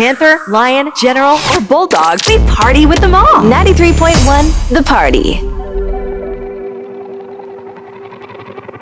panther, lion, general, or bulldog, we party with them all. 93.1 The Party.